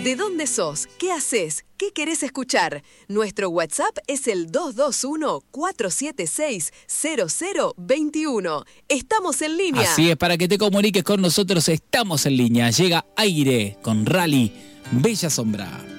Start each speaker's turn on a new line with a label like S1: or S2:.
S1: ¿De dónde sos? ¿Qué haces? ¿Qué querés escuchar? Nuestro WhatsApp es el 221-476-0021. Estamos en línea.
S2: Así es, para que te comuniques con nosotros, estamos en línea. Llega Aire con Rally Bella Sombra.